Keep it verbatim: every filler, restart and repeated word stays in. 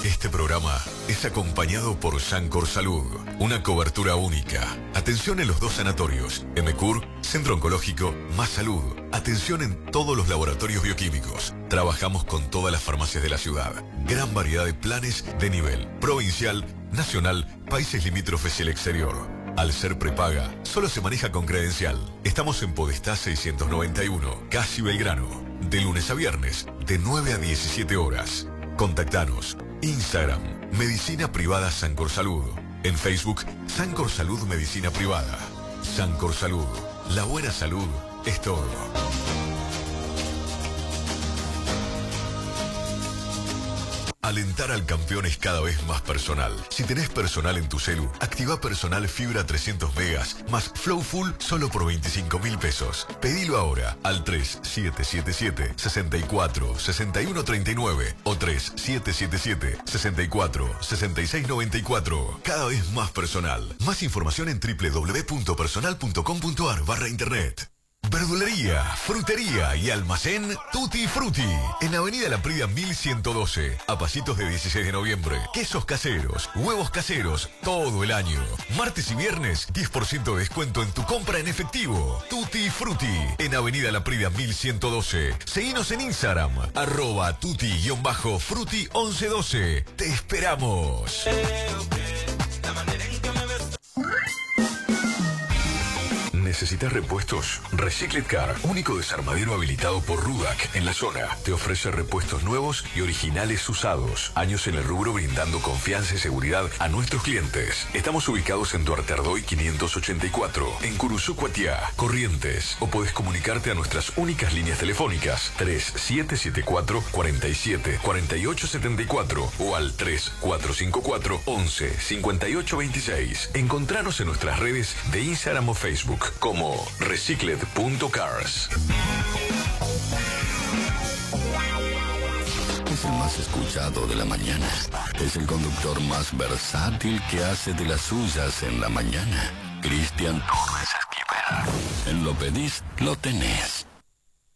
Este programa es acompañado por Sancor Salud, una cobertura única. Atención en los dos sanatorios, Emecur, Centro Oncológico, Más Salud. Atención en todos los laboratorios bioquímicos. Trabajamos con todas las farmacias de la ciudad. Gran variedad de planes de nivel provincial, nacional, países limítrofes y el exterior. Al ser prepaga, solo se maneja con credencial. Estamos en Podestá seiscientos noventa y uno, Casi Belgrano. De lunes a viernes, de nueve a diecisiete horas. Contactanos. Instagram, Medicina Privada Sancor Salud. En Facebook, Sancor Salud Medicina Privada. Sancor Salud. La buena salud es todo. Alentar al campeón es cada vez más personal. Si tenés personal en tu celu, activa personal fibra trescientos megas más Flow Full solo por veinticinco mil pesos. Pedilo ahora al tres siete siete siete, seis cuatro, seis uno tres nueve o tres siete siete siete, seis cuatro, seis seis nueve cuatro. Cada vez más personal. Más información en doble u doble u doble u punto personal punto com punto ar barra internet. Verdulería, frutería y almacén Tutti Frutti. En Avenida La Prida mil ciento doce, a pasitos de dieciséis de noviembre. Quesos caseros, huevos caseros, todo el año. Martes y viernes, diez por ciento de descuento en tu compra en efectivo. Tutti Frutti. En Avenida La Prida mil ciento doce. Seguinos en Instagram, arroba tutti-frutti once doce. Te esperamos. ¿Necesitas repuestos? Recycled Car, único desarmadero habilitado por Rudac en la zona, te ofrece repuestos nuevos y originales usados. Años en el rubro brindando confianza y seguridad a nuestros clientes. Estamos ubicados en Duarte Ardoy quinientos ochenta y cuatro, en Curuzú, Cuatiá, Corrientes. O podés comunicarte a nuestras únicas líneas telefónicas tres siete siete cuatro, cuatro siete, cuatro ocho siete cuatro o al tres cuatro cinco cuatro, once, cincuenta y ocho veintiséis. Encontranos en nuestras redes de Instagram o Facebook como recycled punto cars. Es el más escuchado de la mañana. Es el conductor más versátil que hace de las suyas en la mañana. Cristian Torres Esquivel. En Lo Pedís, lo tenés.